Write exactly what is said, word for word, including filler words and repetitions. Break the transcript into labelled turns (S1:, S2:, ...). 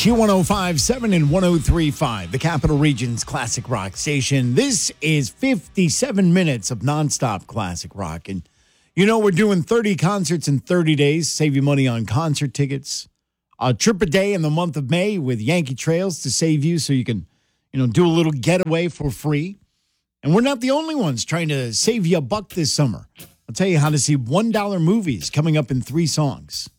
S1: Q one oh five point seven and one oh three point five, the Capital Region's classic rock station. This is fifty-seven minutes of nonstop classic rock. And, you know, we're doing thirty concerts in thirty days, save you money on concert tickets. A trip a day in the month of May with Yankee Trails to save you so you can, you know, do a little getaway for free. And we're not the only ones trying to save you a buck this summer. I'll tell you how to see one dollar movies coming up in three songs.